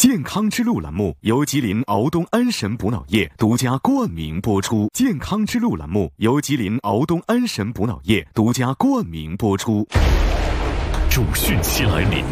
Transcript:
健康之路栏目由吉林敖东安神补脑液独家冠名播出。健康之路栏目由吉林敖东安神补脑液独家冠名播出。 主汛期来临，